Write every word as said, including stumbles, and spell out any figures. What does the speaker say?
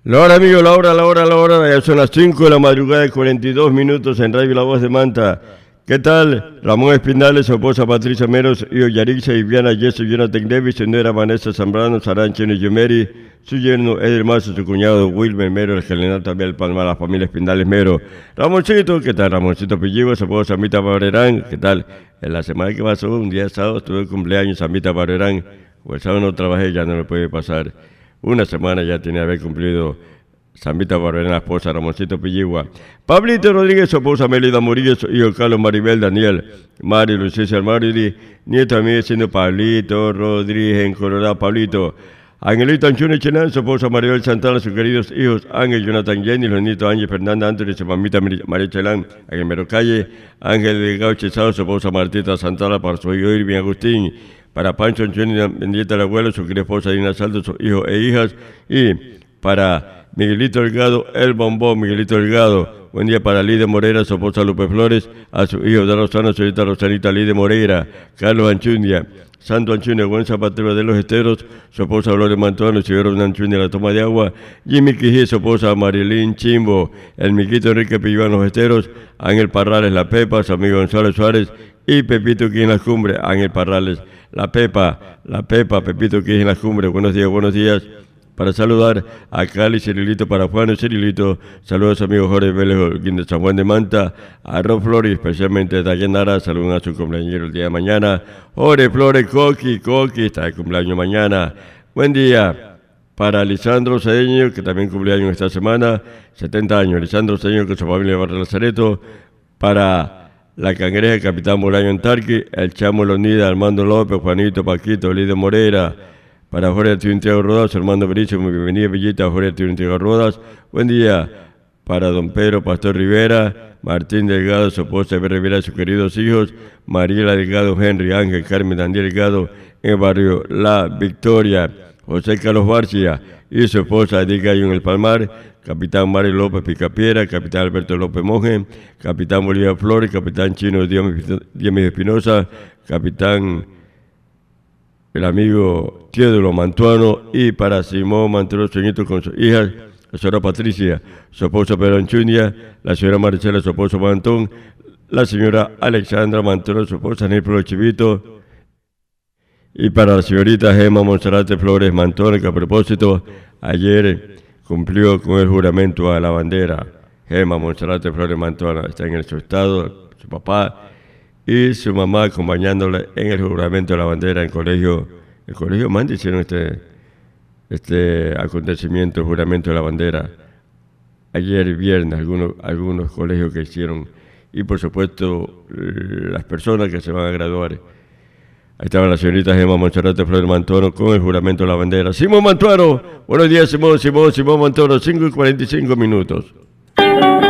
La hora, amigo, la hora, la hora, la hora, ya son las cinco de la madrugada y cuarenta y dos minutos en Radio La Voz de Manta. ¿Qué tal? Ramón Espinales, su esposa Patricia Meros, hijo Yarixa, Viviana, Jesse, Jonathan Davis, su nuera Vanessa Zambrano, Sarán Cheno y Yomeri, su yerno Eder Mazo, su cuñado Wilmer Mero, el general también el Palma, la familia Espinales Mero. Ramoncito, ¿qué tal? Ramoncito Pilligo, su esposa Samita Barrerán, ¿qué tal? En la semana que pasó, un día sábado, tuve el cumpleaños Samita Barrerán, o el sábado no trabajé, ya no me puede pasar. Una semana ya tiene que haber cumplido Samita Barberena, la esposa de Ramoncito Pilligua. Pablito Rodríguez, su esposa Melida Murillo, su hijo Carlos Maribel, Daniel, Mari, Lucicia Marili, nieto mío siendo Pablito Rodríguez en Colorado, Pablito. Angelito Anchune Chenán, su esposa Maribel Santana, sus queridos hijos Ángel, Jonathan Jenny, los nietos Ángel, Fernanda, Anthony, su mamita María Chelán, Ángel Merocalle, Ángel Delgado Chezado, su esposa Martita Santana, para su hijo Irving Agustín, para Pancho Anchune, Bendieta el abuelo, su querida esposa Dina Saldo, sus hijos e hijas, y para Miguelito Delgado, el bombón, Miguelito Delgado. Buen día para Lide Moreira, su esposa Lupe Flores, a su hijo de Rosana, su hija Rosanita Lide Moreira, Carlos Anchundia, Santo Anchundia, buen zapatero de los esteros, su esposa Gloria Mantuano, su hijo Anchundia, la toma de agua, Jimmy Quijí, su esposa Marilyn Chimbo, el Miquito Enrique Pillón, los esteros, Ángel Parrales, la Pepa, su amigo Gonzalo Suárez, y Pepito aquí en las cumbres, Ángel Parrales, la Pepa, la Pepa, Pepito aquí en las cumbres. Buenos días, buenos días. Para saludar a Cali, Cirilito, para Juan y Cirilito, saludos a amigo Jorge Vélez Holguín de San Juan de Manta, a Ron Flores, especialmente de Allenara, saludos a su cumpleañero el día de mañana, Jorge Flores, Coqui, Coqui, está de cumpleaños mañana. Buen día para Lisandro Cedeño, que también cumpleaños esta semana, setenta años, Lisandro Cedeño con su familia de Barrio Lazareto, para la Cangreja, el Capitán Bolaño Antarqui, el Chamo Leonida, Armando López, Juanito, Paquito, Lidia Moreira, para Jorge Arturo Rodas, Armando Bericho, muy bienvenida, Villita, Jorge Arturo Rodas. Buen día para don Pedro Pastor Rivera, Martín Delgado, su esposa Eva Rivera, sus queridos hijos, Mariela Delgado, Henry Ángel, Carmen Daniel Delgado, en el barrio La Victoria, José Carlos Barcia y su esposa Edith Gallo en el Palmar, Capitán Mario López Picapiera, Capitán Alberto López Monge, Capitán Bolívar Flores, Capitán Chino Diomedes Espinosa, Capitán el amigo Teodoro Mantuano, y para Simón Mantuano, su nieto con sus hijas, la señora Patricia, su esposo Pedro Anchunia, la señora Maricela, su esposo Mantón, la señora Alexandra Mantuano, su esposa Nilpro Chivito, y para la señorita Gemma Monserrate Flores Mantón, que a propósito ayer cumplió con el juramento a la bandera. Gemma Monserrate Flores Mantón está en el su estado, su papá y su mamá acompañándola en el juramento de la bandera en el colegio. El colegio Manta hicieron este, este acontecimiento, el juramento de la bandera, ayer viernes, algunos, algunos colegios que hicieron, y por supuesto las personas que se van a graduar. Ahí estaba la señorita Gemma Monserrate Flores Mantuano con el juramento de la bandera. Simón Mantuano, buenos días Simón, Simón, Simón Mantuano, cinco y cuarenta y cinco minutos.